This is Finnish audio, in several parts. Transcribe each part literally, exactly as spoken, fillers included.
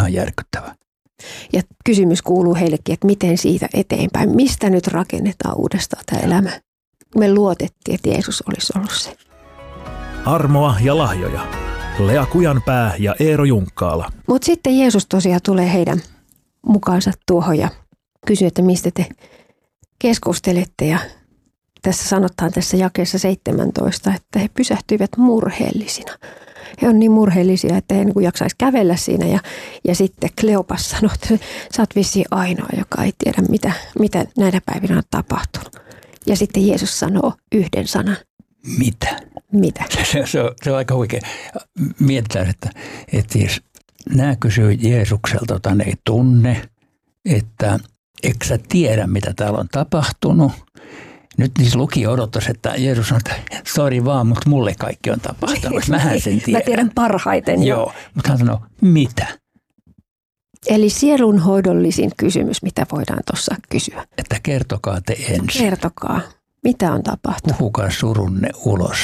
ihan järkyttävää. Ja kysymys kuuluu heillekin, että miten siitä eteenpäin, mistä nyt rakennetaan uudestaan tämä elämä. Me luotettiin, että Jeesus olisi ollut se. Armoa ja lahjoja. Lea Kujanpää ja Eero Junkkaala. Mutta sitten Jeesus tosiaan tulee heidän mukaansa tuohon ja kysyy, että mistä te keskustelette. Ja tässä sanotaan tässä jakeessa seitsemäntoista, että he pysähtyivät murheellisina. He on niin murheellisia, että he niin kuin jaksaisi kävellä siinä. Ja, ja sitten Kleopas sanoi, että sä oot vissiin ainoa, joka ei tiedä, mitä, mitä näinä päivinä on tapahtunut. Ja sitten Jeesus sanoo yhden sanan. Mitä? Mitä? Se, se, on, se on aika huikea. Mietitään, että, että siis nämä kysyy Jeesukselta, jota ne ei tunne, että eikö sä tiedä, mitä täällä on tapahtunut. Nyt siis lukija odottaisi, että Jeesus sanoo, että sori vaan, mutta mulle kaikki on tapahtunut. Mähän sen tiedän. Mä tiedän parhaiten. Joo, jo. Mutta hän sanoo, mitä? Eli sielunhoidollisin kysymys, mitä voidaan tuossa kysyä. Että kertokaa te ensin. Kertokaa, mitä on tapahtunut. Puhukaa surunne ulos.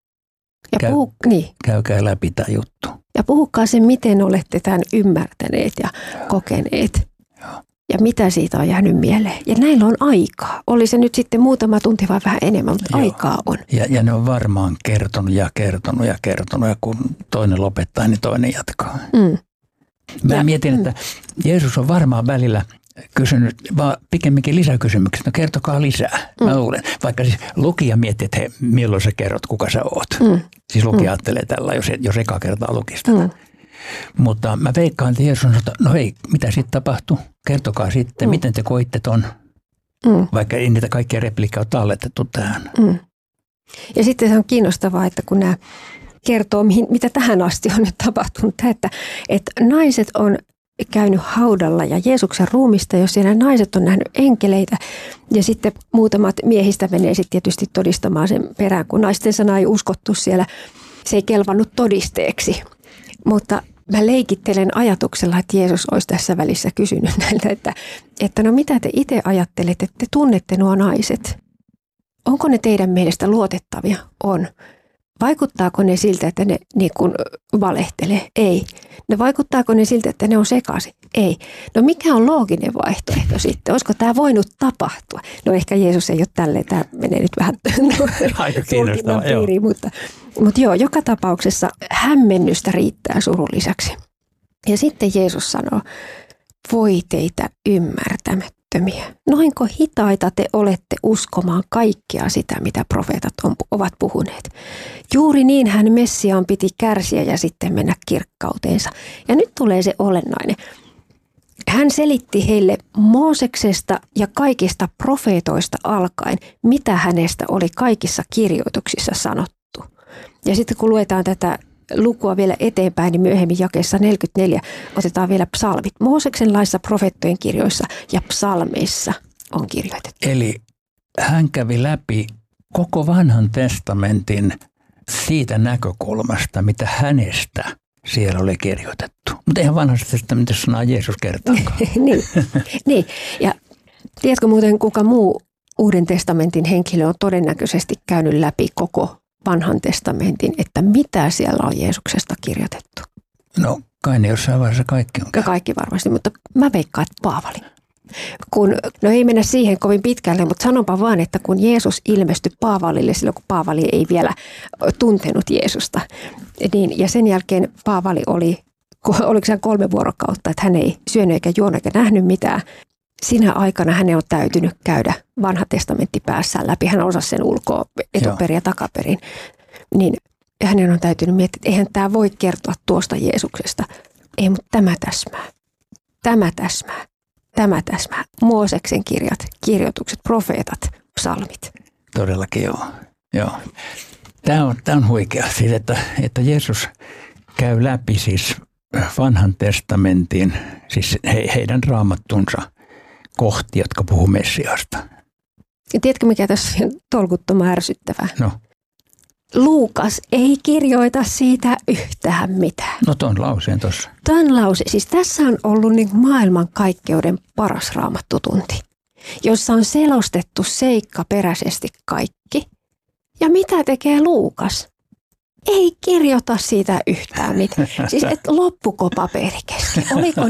Ja, Käy, puhu, niin. Käykää läpi tämä juttu. Ja puhukaa sen, miten olette tämän ymmärtäneet ja Joo. kokeneet. Joo. Ja mitä siitä on jäänyt mieleen. Ja näillä on aikaa. Oli se nyt sitten muutama tunti vai vähän enemmän, mutta Joo. aikaa on. Ja, ja ne on varmaan kertonut ja kertonut ja kertonut. Ja kun toinen lopettaa, niin toinen jatkaa. Mm. Mä ja, mietin, että Jeesus on varmaan välillä kysynyt, vaan pikemminkin lisäkysymykset. No kertokaa lisää, mm. mä luulen. Vaikka siis lukija miettii, että hei, milloin sä kerrot, kuka sä oot. Mm. Siis lukija mm. ajattelee tällä, jos, jos eka kertaa lukista. Mm. Mutta mä veikkaan, että Jeesus sanoo, että no hei, mitä sitten tapahtui? Kertokaa sitten, mm. miten te koitte ton. Mm. Vaikka ei niitä kaikkia repliikkaa ole talletettu tähän. Mm. Ja sitten se on kiinnostavaa, että kun nämä kertoo, mihin, mitä tähän asti on nyt tapahtunut, että, että naiset on käynyt haudalla ja Jeesuksen ruumista, jos siellä naiset on nähnyt enkeleitä ja sitten muutamat miehistä menee sitten tietysti todistamaan sen perään, kun naisten sana ei uskottu siellä, se ei kelvannut todisteeksi, mutta mä leikittelen ajatuksella, että Jeesus olisi tässä välissä kysynyt näiltä, että, että no mitä te itse ajattelette, että te tunnette nuo naiset, onko ne teidän mielestä luotettavia? On. Vaikuttaako ne siltä, että ne niin kuin valehtelee? Ei. No vaikuttaako ne siltä, että ne on sekaisin? Ei. No mikä on looginen vaihtoehto sitten? Olisiko tämä voinut tapahtua? No ehkä Jeesus ei ole tälleen, tämä menee nyt vähän tulkinnan piiriin, mutta, mutta joo, joka tapauksessa hämmennystä riittää surun lisäksi. Ja sitten Jeesus sanoo, voi teitä ymmärtämättömiä. Noinko hitaita te olette uskomaan kaikkea sitä, mitä profeetat on, ovat puhuneet. Juuri niin hän Messiaan piti kärsiä ja sitten mennä kirkkauteensa. Ja nyt tulee se olennainen. Hän selitti heille Mooseksesta ja kaikista profeetoista alkaen, mitä hänestä oli kaikissa kirjoituksissa sanottu. Ja sitten kun luetaan tätä lukua vielä eteenpäin, niin myöhemmin jakeessa neljäkymmentäneljä otetaan vielä psalmit. Mooseksen laissa, profeettojen kirjoissa ja psalmeissa on kirjoitettu. Eli hän kävi läpi koko vanhan testamentin siitä näkökulmasta, mitä hänestä siellä oli kirjoitettu. Mutta eihän vanhassa testamentissa sanaa Jeesus kertaakaan. niin, niin, ja tiedätkö muuten kuka muu Uuden testamentin henkilö on todennäköisesti käynyt läpi koko vanhan testamentin, että mitä siellä on Jeesuksesta kirjoitettu? No kai ne jossain vaiheessa kaikki on käynyt. Kaikki varmasti, mutta mä veikkaan, että Paavali. Kun, no ei mennä siihen kovin pitkälle, mutta sanonpa vaan, että kun Jeesus ilmestyi Paavalille silloin, kun Paavali ei vielä tuntenut Jeesusta, niin, ja sen jälkeen Paavali oli, oliko se kolme vuorokautta, että hän ei syönyt eikä juonut eikä nähnyt mitään. Sinä aikana hänen on täytynyt käydä vanha testamentti päässään läpi. Hän osasi sen ulkoa etuperin ja takaperin. Niin hänen on täytynyt miettiä, että eihän tämä voi kertoa tuosta Jeesuksesta. Ei, mutta tämä täsmää. Tämä täsmää. Tämä täsmää. Mooseksen kirjat, kirjoitukset, profeetat, psalmit. Todellakin joo. joo. Tämä on, tämä on huikea, siis että, että Jeesus käy läpi siis vanhan testamentin, siis he, heidän raamattunsa kohti, jotka puhuu Messiasta. Ja tiedätkö, mikä tässä on tolkuttoman ärsyttävää? No. Luukas ei kirjoita siitä yhtään mitään. No ton lauseen tuossa. Ton lause, siis tässä on ollut niin maailmankaikkeuden paras raamattutunti, jossa on selostettu seikkaperäisesti kaikki. Ja mitä tekee Luukas? Ei kirjoita siitä yhtään mitään. Siis et loppuko paperi kesken? Oliko